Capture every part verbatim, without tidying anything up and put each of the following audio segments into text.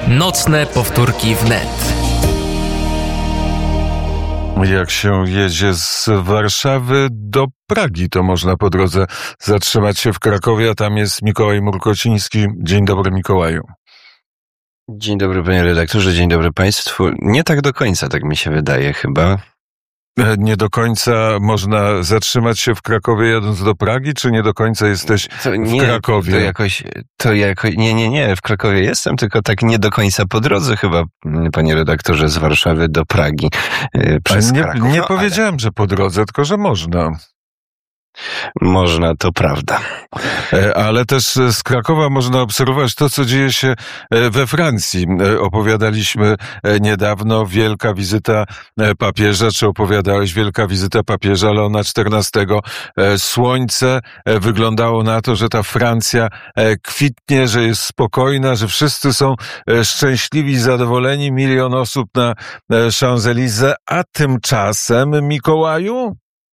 Nocne powtórki wnet. Jak się jedzie z Warszawy do Pragi, to można po drodze zatrzymać się w Krakowie, a tam jest Mikołaj Murkociński. Dzień dobry, Mikołaju. Dzień dobry, panie redaktorze, dzień dobry państwu. Nie tak do końca, tak mi się wydaje chyba. Nie do końca można zatrzymać się w Krakowie jadąc do Pragi, czy nie do końca jesteś to nie, w Krakowie? To jakoś, to jakoś, nie, nie, nie, w Krakowie jestem, tylko tak nie do końca po drodze chyba, panie redaktorze, z Warszawy do Pragi yy, przez nie, Kraków. Nie no, powiedziałem, ale... że po drodze, tylko że można. Można, to prawda. Ale też z Krakowa można obserwować to, co dzieje się we Francji. Opowiadaliśmy niedawno wielka wizyta papieża, czy opowiadałeś wielka wizyta papieża Leona czternastego. Słońce wyglądało na to, że ta Francja kwitnie, że jest spokojna, że wszyscy są szczęśliwi, zadowoleni. Milion osób na Champs-Élysées, a tymczasem, Mikołaju?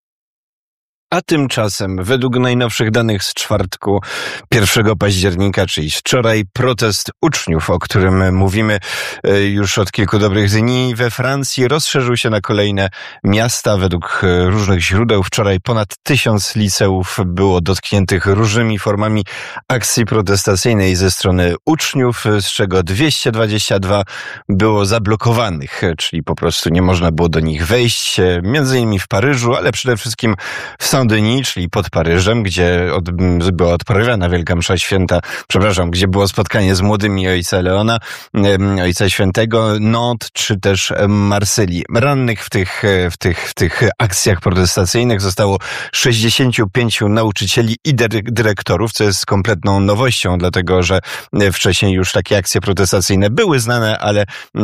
A tymczasem, według najnowszych danych z czwartku, pierwszego października, czyli wczoraj, protest uczniów, o którym mówimy już od kilku dobrych dni we Francji, rozszerzył się na kolejne miasta. Według różnych źródeł wczoraj ponad tysiąc liceów było dotkniętych różnymi formami akcji protestacyjnej ze strony uczniów, z czego dwieście dwadzieścia dwa było zablokowanych, czyli po prostu nie można było do nich wejść, między innymi w Paryżu, ale przede wszystkim w Saint-Denis, czyli pod Paryżem, gdzie od, była odprawiana Wielka Msza Święta, przepraszam, gdzie było spotkanie z młodymi ojca Leona, ojca Świętego, Nantes, czy też Marsylii. Rannych w tych, w tych, w tych akcjach protestacyjnych zostało sześćdziesięciu pięciu nauczycieli i dyrektorów, co jest kompletną nowością, dlatego że wcześniej już takie akcje protestacyjne były znane, ale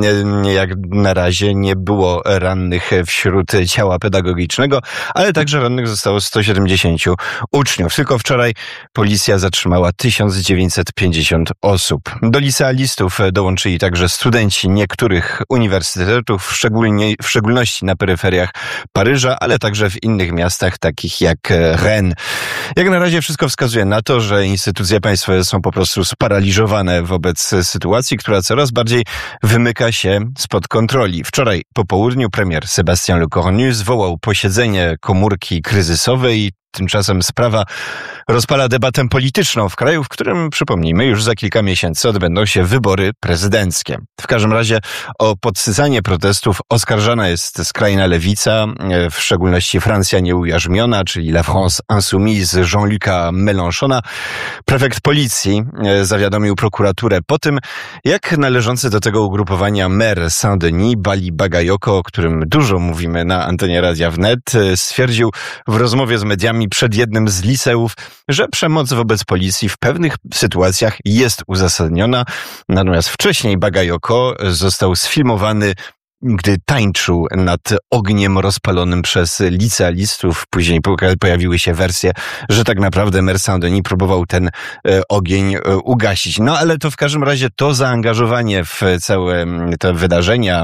jak na razie nie było rannych wśród ciała pedagogicznego, ale także rannych zostało sto siedemdziesięciu uczniów. Tylko wczoraj policja zatrzymała tysiąc dziewięćset pięćdziesiąt osób. Do licealistów dołączyli także studenci niektórych uniwersytetów, szczególnie, w szczególności na peryferiach Paryża, ale także w innych miastach takich jak Rennes. Jak na razie wszystko wskazuje na to, że instytucje państwowe są po prostu sparaliżowane wobec sytuacji, która coraz bardziej wymyka się spod kontroli. Wczoraj po południu premier Sébastien Lecornu zwołał posiedzenie komórki kryzysowej. Tymczasem sprawa rozpala debatę polityczną w kraju, w którym, przypomnijmy, już za kilka miesięcy odbędą się wybory prezydenckie. W każdym razie o podsycanie protestów oskarżana jest skrajna lewica, w szczególności Francja nieujarzmiona, czyli La France Insoumise Jean-Luca Mélenchona. Prefekt policji zawiadomił prokuraturę po tym, jak należący do tego ugrupowania mer Saint-Denis, Bali Bagayoko, o którym dużo mówimy na antenie Radia Wnet, stwierdził w rozmowie z mediami przed jednym z liceów, że przemoc wobec policji w pewnych sytuacjach jest uzasadniona. Natomiast wcześniej Bagayoko został sfilmowany, gdy tańczył nad ogniem rozpalonym przez licealistów. Później pojawiły się wersje, że tak naprawdę mer Saint-Denis próbował ten ogień ugasić. No ale to w każdym razie to zaangażowanie w całe te wydarzenia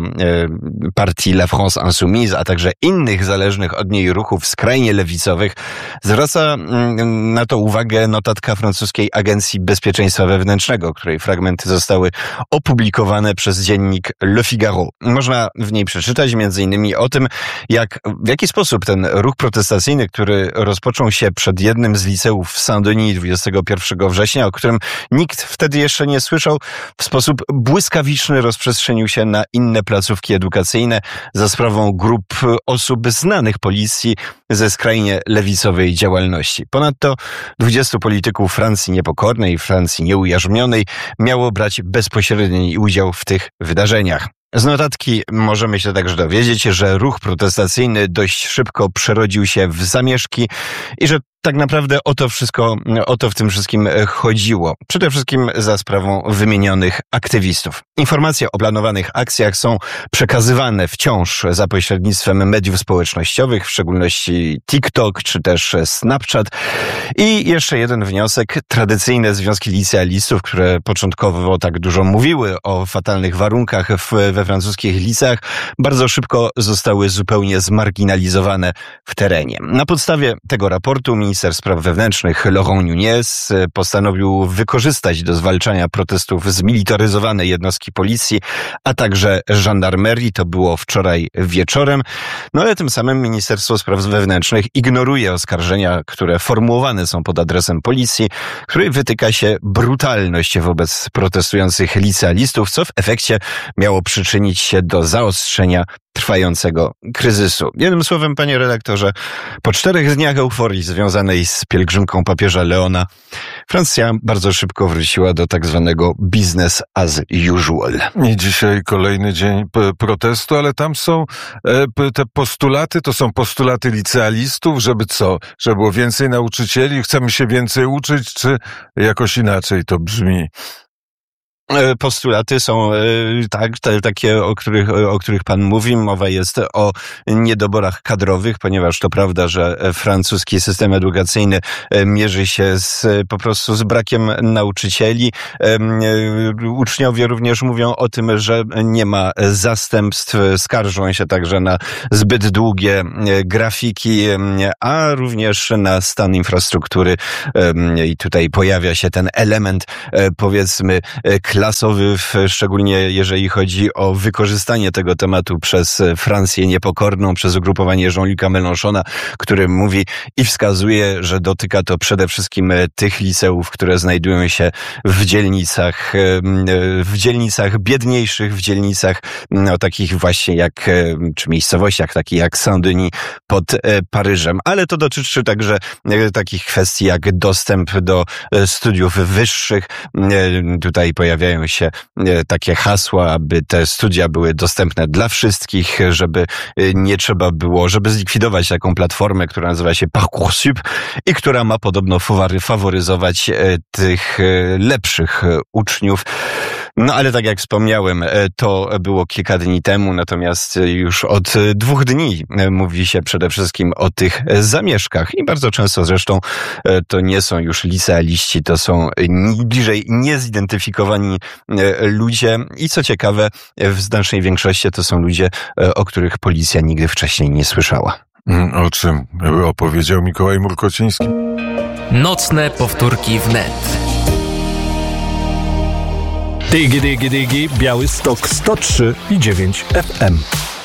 partii La France Insoumise, a także innych zależnych od niej ruchów skrajnie lewicowych, zwraca na to uwagę notatka francuskiej Agencji Bezpieczeństwa Wewnętrznego, której fragmenty zostały opublikowane przez dziennik Le Figaro. Można w niej przeczytać między innymi o tym, jak, w jaki sposób ten ruch protestacyjny, który rozpoczął się przed jednym z liceów w Saint-Denis dwudziestego pierwszego września, o którym nikt wtedy jeszcze nie słyszał, w sposób błyskawiczny rozprzestrzenił się na inne placówki edukacyjne za sprawą grup osób znanych policji ze skrajnie lewicowej działalności. Ponadto dwudziestu polityków Francji Niepokornej, Francji Nieujarzmionej miało brać bezpośredni udział w tych wydarzeniach. Z notatki możemy się także dowiedzieć, że ruch protestacyjny dość szybko przerodził się w zamieszki i że tak naprawdę o to wszystko, o to w tym wszystkim chodziło. Przede wszystkim za sprawą wymienionych aktywistów. Informacje o planowanych akcjach są przekazywane wciąż za pośrednictwem mediów społecznościowych, w szczególności TikTok czy też Snapchat. I jeszcze jeden wniosek. Tradycyjne związki licealistów, które początkowo tak dużo mówiły o fatalnych warunkach w, we francuskich liceach, bardzo szybko zostały zupełnie zmarginalizowane w terenie. Na podstawie tego raportu minister minister spraw wewnętrznych Laurent Nunez postanowił wykorzystać do zwalczania protestów zmilitaryzowane jednostki policji, a także żandarmerii. To było wczoraj wieczorem. No ale tym samym Ministerstwo Spraw Wewnętrznych ignoruje oskarżenia, które formułowane są pod adresem policji, której wytyka się brutalność wobec protestujących licealistów, co w efekcie miało przyczynić się do zaostrzenia trwającego kryzysu. Jednym słowem, panie redaktorze, po czterech dniach euforii związanej z pielgrzymką papieża Leona, Francja bardzo szybko wróciła do tak zwanego business as usual. I dzisiaj kolejny dzień p- protestu, ale tam są e, p- te postulaty, to są postulaty licealistów, żeby co? Żeby było więcej nauczycieli, chcemy się więcej uczyć, czy jakoś inaczej to brzmi? Postulaty są tak, te, takie, o których, o których pan mówi. Mowa jest o niedoborach kadrowych, ponieważ to prawda, że francuski system edukacyjny mierzy się z, po prostu z brakiem nauczycieli. Uczniowie również mówią o tym, że nie ma zastępstw, skarżą się także na zbyt długie grafiki, a również na stan infrastruktury. I tutaj pojawia się ten element, powiedzmy, klasowy, szczególnie jeżeli chodzi o wykorzystanie tego tematu przez Francję Niepokorną, przez ugrupowanie Jean-Luca Mélenchona, który mówi i wskazuje, że dotyka to przede wszystkim tych liceów, które znajdują się w dzielnicach, w dzielnicach biedniejszych, w dzielnicach no, takich właśnie jak, czy miejscowościach takich jak Saint-Denis pod Paryżem. Ale to dotyczy także takich kwestii jak dostęp do studiów wyższych. Tutaj pojawiają się takie hasła, aby te studia były dostępne dla wszystkich, żeby nie trzeba było, żeby zlikwidować taką platformę, która nazywa się Parcoursup i która ma podobno faworyzować tych lepszych uczniów. No ale tak jak wspomniałem, to było kilka dni temu, natomiast już od dwóch dni mówi się przede wszystkim o tych zamieszkach i bardzo często zresztą to nie są już licealiści, to są bliżej niezidentyfikowani ludzie i co ciekawe, w znacznej większości to są ludzie, o których policja nigdy wcześniej nie słyszała. O czym opowiedział Mikołaj Murkociński? Nocne powtórki wnet. Dygi, dygi, dygi, Białystok sto trzy i dziewięć F M.